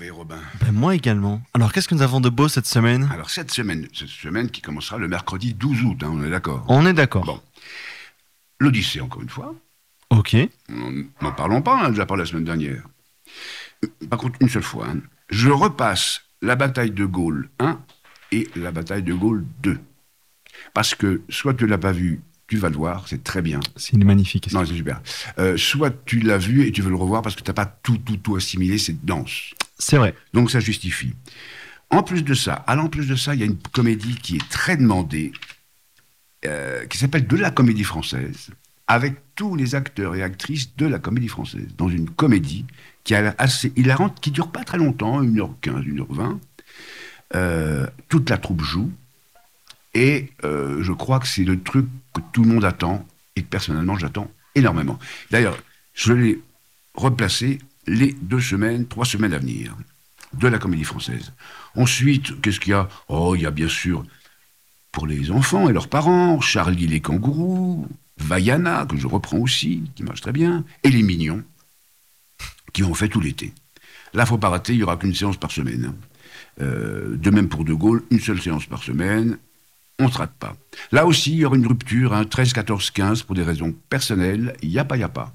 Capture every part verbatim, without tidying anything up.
santé, Robin. Ben, moi également. Alors, qu'est-ce que nous avons de beau cette semaine ? Alors, cette semaine, cette semaine qui commencera le mercredi douze août, hein, on est d'accord ? On est d'accord. Bon. L'Odyssée, encore une fois. Ok. N'en parlons pas, on en a déjà parlé la semaine dernière. Par contre, une seule fois, hein, je repasse la bataille de Gaulle un et la bataille de Gaulle deux. Parce que, soit tu ne l'as pas vu, tu vas le voir, c'est très bien. C'est magnifique. Non, c'est super. Euh, soit tu l'as vu et tu veux le revoir parce que tu n'as pas tout, tout, tout assimilé, c'est dense. C'est vrai. Donc ça justifie. En plus de ça, alors en plus de ça, il y a une comédie qui est très demandée, euh, qui s'appelle De la Comédie Française, avec tous les acteurs et actrices de la Comédie Française, dans une comédie qui a assez hilarante, qui dure pas très longtemps, une heure quinze, une heure vingt. Euh, toute la troupe joue, et euh, je crois que c'est le truc que tout le monde attend, et que personnellement j'attends énormément. D'ailleurs, je l'ai replacé les deux semaines, trois semaines à venir, de la Comédie Française. Ensuite, qu'est-ce qu'il y a ? Oh, il y a bien sûr, pour les enfants et leurs parents, Charlie les kangourous, Vaiana, que je reprends aussi, qui marche très bien, et les Mignons, qui ont fait tout l'été. Là, il ne faut pas rater, il n'y aura qu'une séance par semaine. Euh, de même pour De Gaulle, une seule séance par semaine, on ne se rate pas. Là aussi, il y aura une rupture, hein, treize, quatorze, quinze, pour des raisons personnelles, yapa yapa.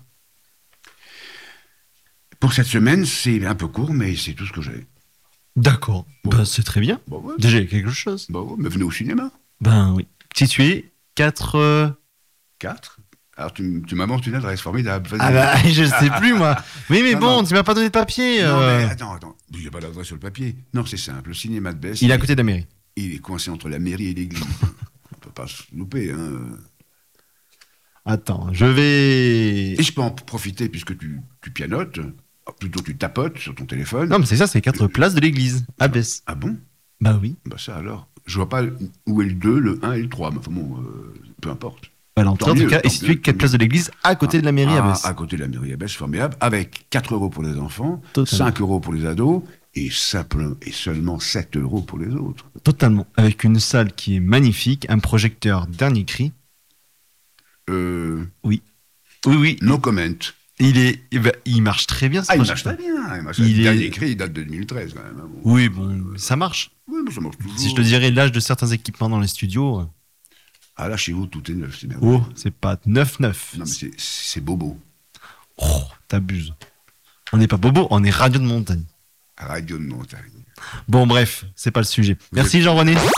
Pour cette semaine, c'est un peu court, mais c'est tout ce que j'ai. D'accord. Bon. Ben, c'est très bien. Bon, ouais. Déjà, il y a quelque chose. Bon, mais venez au cinéma. Ben oui. Situé quatre... Euh... quatre. Alors, tu, tu m'as montré une adresse formidable. Vas-y. Ah bah, je ne sais plus, moi. Oui, mais non, bon, non. tu m'as pas donné de papier. Non, euh... mais attends, attends. Il n'y a pas d'adresse sur le papier. Non, c'est simple. Le cinéma de Besse. Il est à côté de la mairie. Il est coincé entre la mairie et l'église. On ne peut pas se louper, hein. Attends, je vais... Et je peux en profiter, puisque tu, tu pianotes, plutôt tu tapotes sur ton téléphone. Non, mais c'est ça, c'est quatre places de l'église, à Besse. Ah bon ? Bah oui. Bah ça alors. Je vois pas où est le deux, le un et le trois. Mais enfin bon, euh, peu importe. Bah, l'entrée, en tout cas, est située quatre places de l'église à côté ah, de la mairie ah, à Besse. À côté de la mairie à Besse, formidable. Avec quatre euros pour les enfants, Totalement. cinq euros pour les ados, et, simple, et seulement sept euros pour les autres. Totalement. Avec une salle qui est magnifique, un projecteur dernier cri. Euh, Oui. Oui, oui. no comment. Il, est, il, va- il marche très bien, ce Ah, il marche projecteur. très bien. Il marche Il le est- dernier cri, il date de deux mille treize quand même. hein. Bon, Oui, bon, ça marche. Oui, mais ça marche toujours. Si je te dirais l'âge de certains équipements dans les studios, euh, Ah là, chez vous, tout est neuf, c'est merveilleux. oh, c'est pas neuf neuf. Non, mais c'est, c'est bobo. Oh, t'abuses. On n'est pas bobo, on est radio de montagne. Radio de montagne. Bon, bref, c'est pas le sujet. Vous Merci êtes- Jean-René.